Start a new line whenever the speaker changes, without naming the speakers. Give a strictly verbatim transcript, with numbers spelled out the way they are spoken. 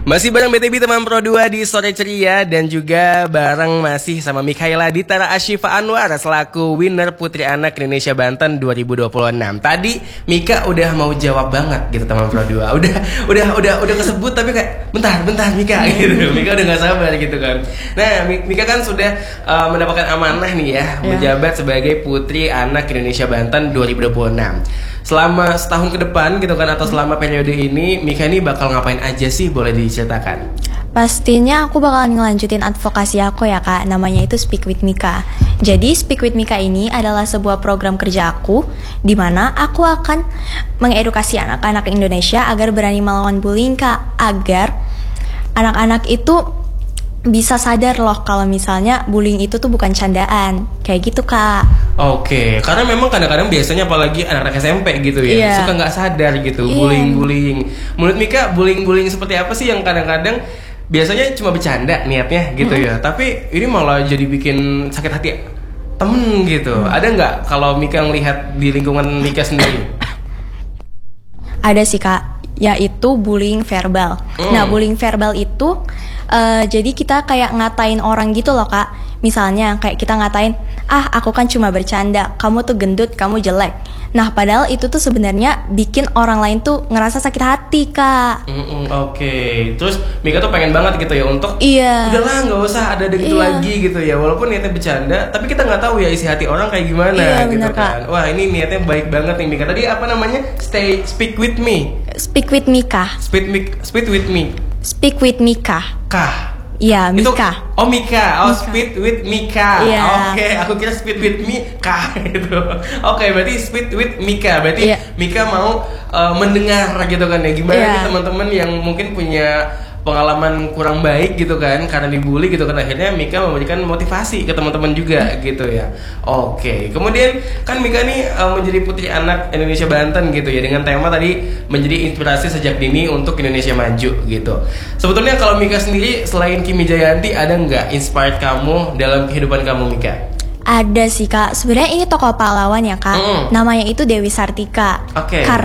Masih bareng B T B teman Pro dua di Sore Ceria dan juga bareng masih sama Mikaela Ditara Ashifa Anwar selaku winner Putri Anak Indonesia Banten dua ribu dua puluh enam. Tadi Mika udah mau jawab banget gitu teman Pro dua. Udah udah udah udah kesebut tapi kayak bentar bentar Mika gitu. Mika udah gak sabar gitu kan. Nah, Mika kan sudah uh, mendapatkan amanah nih ya, yeah. menjabat sebagai Putri Anak Indonesia Banten dua ribu dua puluh enam. Selama setahun ke depan gitu kan atau selama periode ini Mika ini bakal ngapain aja sih, boleh diceritakan?
Pastinya aku bakalan ngelanjutin advokasi aku ya kak, namanya itu Speak with Mika. Jadi Speak with Mika ini adalah sebuah program kerja aku di mana aku akan mengedukasi anak-anak Indonesia agar berani melawan bullying kak, agar anak-anak itu bisa sadar loh kalau misalnya bullying itu tuh bukan candaan, kayak gitu kak.
Oke, karena memang kadang-kadang biasanya apalagi anak-anak S M P gitu ya, yeah. suka nggak sadar gitu, yeah. bullying-bullying. Menurut Mika, bullying-bullying seperti apa sih yang kadang-kadang biasanya cuma bercanda niatnya gitu mm-hmm. ya, tapi ini malah jadi bikin sakit hati temen gitu. Mm. Ada nggak kalau Mika ngelihat di lingkungan Mika sendiri?
Ada sih kak, yaitu bullying verbal. Mm. Nah, bullying verbal itu Uh, jadi kita kayak ngatain orang gitu loh kak. Misalnya kayak kita ngatain, ah aku kan cuma bercanda, kamu tuh gendut, kamu jelek. Nah padahal itu tuh sebenarnya bikin orang lain tuh ngerasa sakit hati kak.
Mm-mm, Oke, okay. Terus Mika tuh pengen banget gitu ya untuk
iya.
udahlah nggak usah ada gitu iya. lagi gitu ya. Walaupun niatnya bercanda, tapi kita nggak tahu ya isi hati orang kayak gimana
iya,
gitu
bener,
kan. Kak. Wah ini niatnya baik banget nih Mika. Tadi apa namanya? Stay speak with me.
Speak with Mika.
Speak me, speak with me.
Speak with Mika.
Kah?
Iya, Mika.
Itu, oh Mika, oh Mika. Speak with Mika.
Yeah.
Oke, okay, aku kira speak with me kah gitu. Oke, okay, berarti speak with Mika. Berarti yeah. Mika mau uh, mendengar gitu kan ya. Gimana yeah. nih teman-teman yang mungkin punya pengalaman kurang baik gitu kan karena dibully gitu kan, akhirnya Mika memberikan motivasi ke teman-teman juga gitu ya. Oke, okay. Kemudian kan Mika nih uh, menjadi Putri Anak Indonesia Banten gitu ya, dengan tema tadi menjadi inspirasi sejak dini untuk Indonesia maju gitu. Sebetulnya kalau Mika sendiri selain Kimi Jayanti ada nggak inspired kamu dalam kehidupan kamu Mika?
Ada sih kak, sebenarnya ini tokoh pahlawan ya kak, mm. namanya itu Dewi Sartika.
Oke. Okay.
Karena